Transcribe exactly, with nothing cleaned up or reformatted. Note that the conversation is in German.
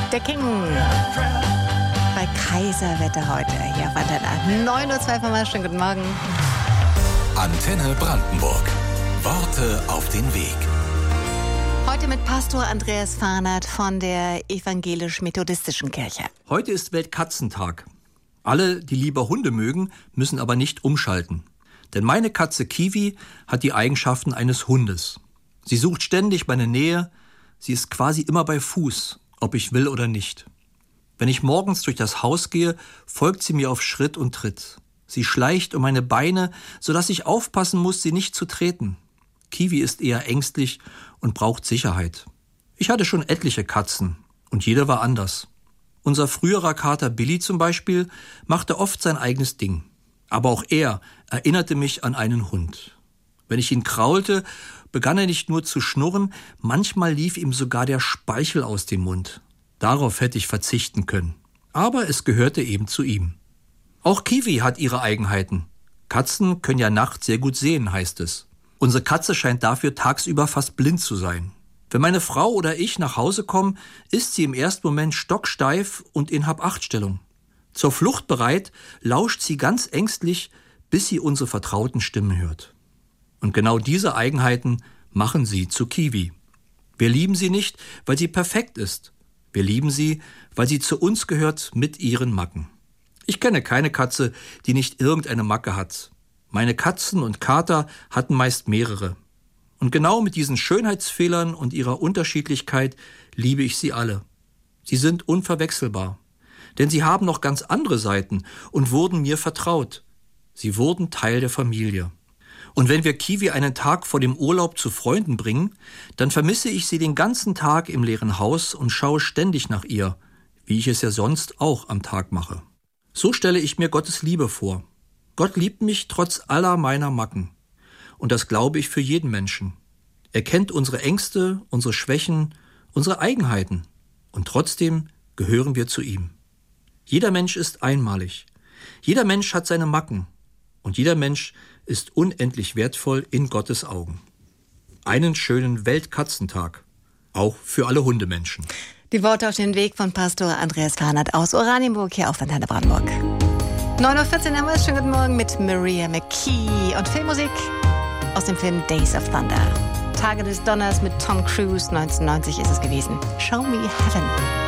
der King. Bei Kaiserwetter heute hier auf Antenne. neun Uhr zwei vom Schönen guten Morgen. Antenne Brandenburg. Worte auf den Weg. Heute mit Pastor Andreas Fahnert von der Evangelisch-Methodistischen Kirche. Heute ist Weltkatzentag. Alle, die lieber Hunde mögen, müssen aber nicht umschalten. Denn meine Katze Kiwi hat die Eigenschaften eines Hundes. Sie sucht ständig meine Nähe. Sie ist quasi immer bei Fuß, ob ich will oder nicht. Wenn ich morgens durch das Haus gehe, folgt sie mir auf Schritt und Tritt. Sie schleicht um meine Beine, sodass ich aufpassen muss, sie nicht zu treten. Kiwi ist eher ängstlich und braucht Sicherheit. Ich hatte schon etliche Katzen und jeder war anders. Unser früherer Kater Billy zum Beispiel machte oft sein eigenes Ding. Aber auch er erinnerte mich an einen Hund. Wenn ich ihn kraulte, begann er nicht nur zu schnurren, manchmal lief ihm sogar der Speichel aus dem Mund. Darauf hätte ich verzichten können. Aber es gehörte eben zu ihm. Auch Kiwi hat ihre Eigenheiten. Katzen können ja nachts sehr gut sehen, heißt es. Unsere Katze scheint dafür tagsüber fast blind zu sein. Wenn meine Frau oder ich nach Hause kommen, ist sie im ersten Moment stocksteif und in Hab-Acht-Stellung. Zur Flucht bereit, lauscht sie ganz ängstlich, bis sie unsere vertrauten Stimmen hört. Und genau diese Eigenheiten machen sie zu Kiwi. Wir lieben sie nicht, weil sie perfekt ist. Wir lieben sie, weil sie zu uns gehört mit ihren Macken. Ich kenne keine Katze, die nicht irgendeine Macke hat. Meine Katzen und Kater hatten meist mehrere. Und genau mit diesen Schönheitsfehlern und ihrer Unterschiedlichkeit liebe ich sie alle. Sie sind unverwechselbar. Denn sie haben noch ganz andere Seiten und wurden mir vertraut. Sie wurden Teil der Familie. Und wenn wir Kiwi einen Tag vor dem Urlaub zu Freunden bringen, dann vermisse ich sie den ganzen Tag im leeren Haus und schaue ständig nach ihr, wie ich es ja sonst auch am Tag mache. So stelle ich mir Gottes Liebe vor. Gott liebt mich trotz aller meiner Macken. Und das glaube ich für jeden Menschen. Er kennt unsere Ängste, unsere Schwächen, unsere Eigenheiten. Und trotzdem gehören wir zu ihm. Jeder Mensch ist einmalig. Jeder Mensch hat seine Macken. Und jeder Mensch ist unendlich wertvoll in Gottes Augen. Einen schönen Weltkatzentag. Auch für alle Hundemenschen. Die Worte auf den Weg von Pastor Andreas Fahnert aus Oranienburg hier auf Antenne Brandenburg. neun Uhr vierzehn haben wir es. Schönen guten Morgen mit Maria McKee und Filmmusik aus dem Film Days of Thunder. Tage des Donners mit Tom Cruise, neunzehnhundertneunzig ist es gewesen. Show Me Heaven.